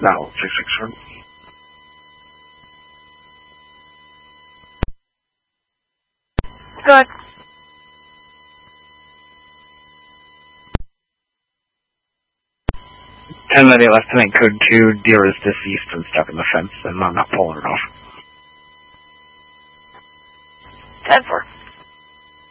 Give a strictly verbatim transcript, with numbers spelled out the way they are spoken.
No, six six one. Good. ten ninety Lieutenant Code two, deer is deceased and stuck in the fence, and I'm not pulling it off. ten four.